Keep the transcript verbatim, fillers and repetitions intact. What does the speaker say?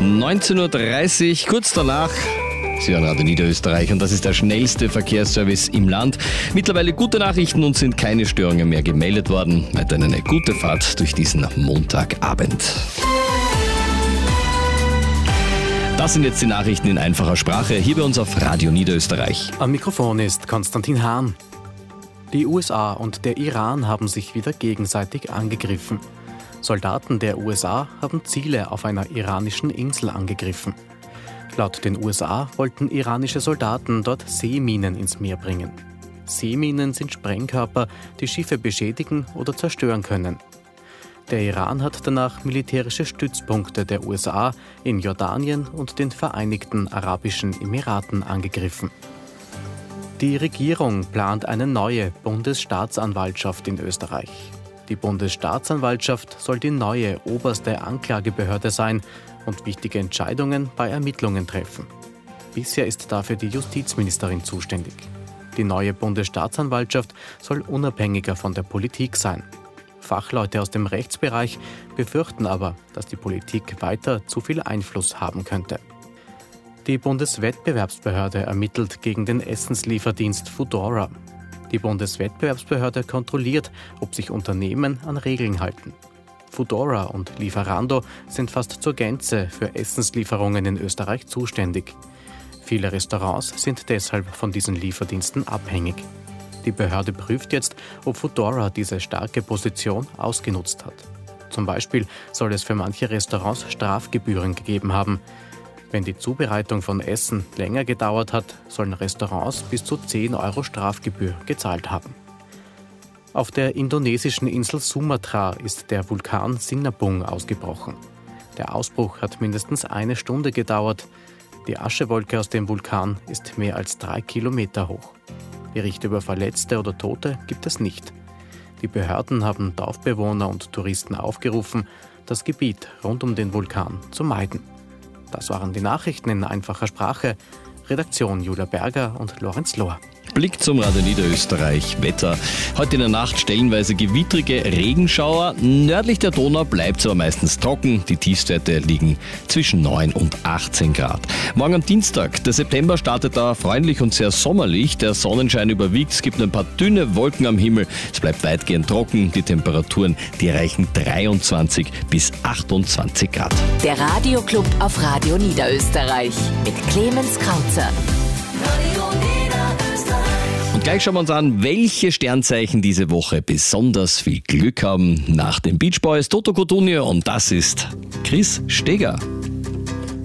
neunzehn Uhr dreißig, kurz danach. Sie hören Radio Niederösterreich und das ist der schnellste Verkehrsservice im Land. Mittlerweile gute Nachrichten und sind keine Störungen mehr gemeldet worden. Weiterhin eine gute Fahrt durch diesen Montagabend. Das sind jetzt die Nachrichten in einfacher Sprache, hier bei uns auf Radio Niederösterreich. Am Mikrofon ist Konstantin Hahn. Die U S A und der Iran haben sich wieder gegenseitig angegriffen. Soldaten der U S A haben Ziele auf einer iranischen Insel angegriffen. Laut den U S A wollten iranische Soldaten dort Seeminen ins Meer bringen. Seeminen sind Sprengkörper, die Schiffe beschädigen oder zerstören können. Der Iran hat danach militärische Stützpunkte der U S A in Jordanien und den Vereinigten Arabischen Emiraten angegriffen. Die Regierung plant eine neue Bundesstaatsanwaltschaft in Österreich. Die Bundesstaatsanwaltschaft soll die neue oberste Anklagebehörde sein und wichtige Entscheidungen bei Ermittlungen treffen. Bisher ist dafür die Justizministerin zuständig. Die neue Bundesstaatsanwaltschaft soll unabhängiger von der Politik sein. Fachleute aus dem Rechtsbereich befürchten aber, dass die Politik weiter zu viel Einfluss haben könnte. Die Bundeswettbewerbsbehörde ermittelt gegen den Essenslieferdienst Foodora. Die Bundeswettbewerbsbehörde kontrolliert, ob sich Unternehmen an Regeln halten. Foodora und Lieferando sind fast zur Gänze für Essenslieferungen in Österreich zuständig. Viele Restaurants sind deshalb von diesen Lieferdiensten abhängig. Die Behörde prüft jetzt, ob Foodora diese starke Position ausgenutzt hat. Zum Beispiel soll es für manche Restaurants Strafgebühren gegeben haben. Wenn die Zubereitung von Essen länger gedauert hat, sollen Restaurants bis zu zehn Euro Strafgebühr gezahlt haben. Auf der indonesischen Insel Sumatra ist der Vulkan Sinabung ausgebrochen. Der Ausbruch hat mindestens eine Stunde gedauert. Die Aschewolke aus dem Vulkan ist mehr als drei Kilometer hoch. Berichte über Verletzte oder Tote gibt es nicht. Die Behörden haben Dorfbewohner und Touristen aufgerufen, das Gebiet rund um den Vulkan zu meiden. Das waren die Nachrichten in einfacher Sprache. Redaktion Julia Berger und Lorenz Lohr. Blick zum Radio Niederösterreich. Wetter. Heute in der Nacht stellenweise gewittrige Regenschauer. Nördlich der Donau bleibt es aber meistens trocken. Die Tiefstwerte liegen zwischen neun und achtzehn Grad. Morgen am Dienstag, der September startet da freundlich und sehr sommerlich. Der Sonnenschein überwiegt. Es gibt ein paar dünne Wolken am Himmel. Es bleibt weitgehend trocken. Die Temperaturen, die erreichen dreiundzwanzig bis achtundzwanzig Grad. Der Radioclub auf Radio Niederösterreich mit Clemens Krauzer. Und gleich schauen wir uns an, welche Sternzeichen diese Woche besonders viel Glück haben. Nach den Beach Boys, Toto Cotugno und das ist Chris Steger.